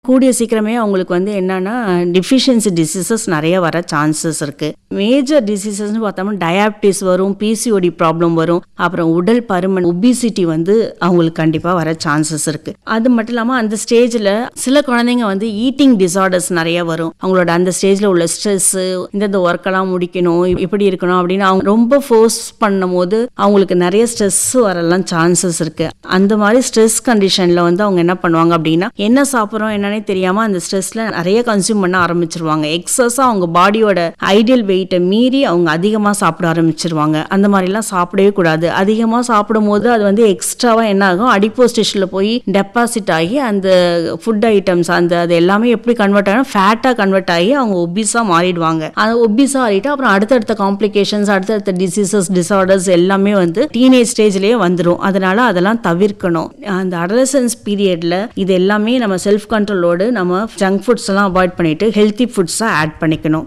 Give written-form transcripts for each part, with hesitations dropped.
கூடிய சீக்கிரமே அவங்களுக்கு என்னன்னா டிஃபிஷியன்சி டிசீசஸ் நிறைய வர சான்சஸ் இருக்கு. மேஜர் டிசீசஸ்னு பார்த்தோம்னா டயாபிட்டிஸ் வரும், பிசிஓடி ப்ராப்ளம் வரும், அப்புறம் உடல் பருமன் ஒபிசிட்டி அவங்களுக்கு கண்டிப்பாக வர சான்சஸ் இருக்கு. அது மட்டும் இல்லாமல் அந்த ஸ்டேஜில் சில குழந்தைங்க ஈட்டிங் டிசார்டர்ஸ் நிறைய வரும். அவங்களோட அந்த ஸ்டேஜில் உள்ள ஸ்ட்ரெஸ்ஸு, இந்தந்த ஒர்க்கெல்லாம் முடிக்கணும், இப்படி இருக்கணும் அப்படின்னு அவங்க ரொம்ப ஃபோர்ஸ் பண்ணும் போது அவங்களுக்கு நிறைய ஸ்ட்ரெஸ் வரலாம் சான்சஸ் இருக்கு. அந்த மாதிரி ஸ்ட்ரெஸ் கண்டிஷனில் அவங்க என்ன பண்ணுவாங்க அப்படின்னா, என்ன சாப்பிட்றோம் என்னன்னே தெரியாமல் அந்த ஸ்ட்ரெஸ்ல நிறைய கன்சியூம் பண்ண ஆரம்பிச்சிருவாங்க. எக்ஸஸாக அவங்க பாடியோட ஐடியல் வெயிட்டை மீறி அவங்க அதிகமாக சாப்பிட ஆரம்பிச்சிருவாங்க. அந்த மாதிரிலாம் சாப்பிடவே கூடாது. அதிகமாக சாப்பிடும் போது அது எக்ஸ்ட்ராவாக என்ன ஆகும், அடிப்போஸ் டிஷ்யூல போய் டெபாசிட் ஆகி அந்த ஃபுட் ஐட்டம்ஸ் அது எல்லாமே எப்படி கன்வெர்ட் ஆகும், ஃபேட்டாக கன்வெர்ட் ஆகி அவங்க ஒபிஸாக மாறிடுவாங்க. அது ஒபிஸாக ஆகிட்டு அப்புறம் அடுத்தடுத்த காம்ப்ளிகேஷன்ஸ், அடுத்தடுத்த டிசீசஸ், டிசார்டர்ஸ் எல்லாமே டீனேஜ் ஸ்டேஜ்லேயே வந்துடும். அதனால அதெல்லாம் தவிர்க்கணும். அந்த அடலசன்ஸ் பீரியட்ல இது எல்லாமே நம்ம செல்ஃப் கண்ட்ரோலோடு நம்ம ஜங்க் ஃபுட்ஸ் எல்லாம் அவாய்ட் பண்ணிட்டு ஹெல்த்தி ஃபுட்ஸை ஆட் பண்ணிக்கணும்.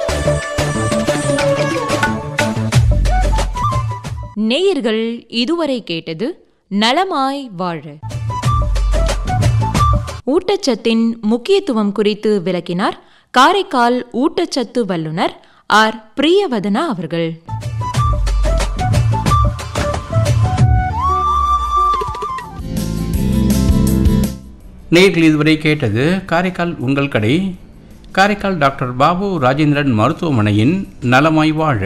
நேயர்கள் இதுவரை கேட்டது நலமாய் வாழ. ஊட்டச்சத்தின் முக்கியத்துவம் குறித்து விளக்கினார் காரைக்கால் ஊட்டச்சத்து வல்லுநர் ஆர் பிரியவதனா அவர்கள். நேயர்கள் இதுவரை கேட்டது காரைக்கால் உங்கள் கடை, காரைக்கால் டாக்டர் பாபு ராஜேந்திரன் மருத்துவமனையின் நலமாய் வாழ.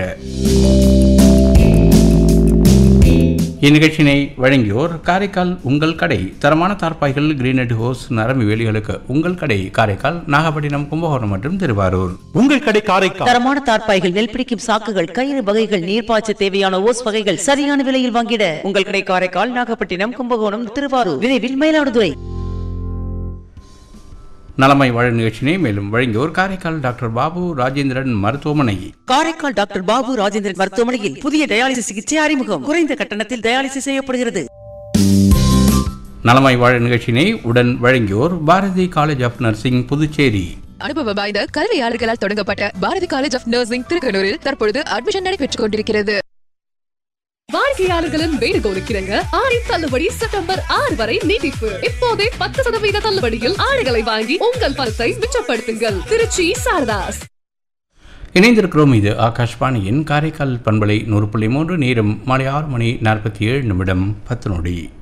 இந்நிகழ்ச்சியினை வழங்கியோர் காரைக்கால் உங்கள் கடை. தரமான தார்பாய்கள், கிரீனட் ஹோஸ், நரம்பு வேலிகளுக்கு உங்கள் கடை காரைக்கால், நாகப்பட்டினம், கும்பகோணம் மற்றும் திருவாரூர். உங்கள் கடை காரைக்கால். தரமான தார்பாய்கள், நெல் பிடிக்கும் சாக்குகள், கயிறு வகைகள், நீர்ப்பாய்ச்ச தேவையான ஓஸ் வகைகள் சரியான விலையில் வாங்கிட உங்கள் கடை காரைக்கால், நாகப்பட்டினம், கும்பகோணம், திருவாரூர், விரைவில் மயிலாடுதுறை. நலமை வாழ நிகழ்ச்சியை மேலும் வழங்கியோர் காரைக்கால் டாக்டர் பாபு ராஜேந்திரன் மருத்துவமனை. காரைக்கால் டாக்டர் பாபு ராஜேந்திரன் மருத்துவமனையில் புதிய டயாலிசிஸ் சிகிச்சை அறிமுகம். குறைந்த கட்டணத்தில் டயாலிசிஸ் செய்யப்படுகிறது. நலமை வாழ நிகழ்ச்சியை உடன் வழங்கியோர் Bharathi college of nursing, Puducherry. அனுபவம் வாய்ந்த கல்வியாளர்களால் தொடங்கப்பட்ட பாரதி காலேஜ் ஆஃப் நர்சிங் திருக்கனூரில் தற்பொழுது அட்மிஷன் நடைபெற்றுக் கொண்டிருக்கிறது. வாடிக்கையாளர்களின் வேண்டுகோளுக்கிறங்க ஆடி தள்ளுபடி செப்டம்பர் 6 வரை நீட்டிப்பு. இப்போதே 10% தள்ளுபடியில் ஆடைகளை வாங்கி உங்கள் பணத்தை மிச்சப்படுத்துங்கள். திருச்சி சாரதாஸ். இணைந்திருக்கிறோம். இது ஆகாஷ்வாணியின் காரைக்கால் பண்பலை 100.3. நேரம் மாலை 6 மணி 47 நிமிடம் 10 நொடி.